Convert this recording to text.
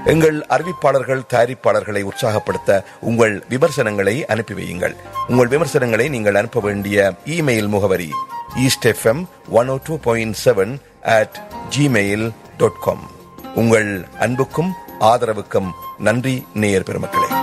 எங்கள் அறிவிப்பாளர்கள், தயாரிப்பாளர்களை உற்சாகப்படுத்த உங்கள் விமர்சனங்களை அனுப்பி வையுங்கள். உங்கள் விமர்சனங்களை நீங்கள் அனுப்ப வேண்டிய இமெயில் முகவரி eastfm102.7@gmail.com. உங்கள் அன்புக்கும் ஆதரவுக்கும் நன்றி நேயர் பெருமக்களே.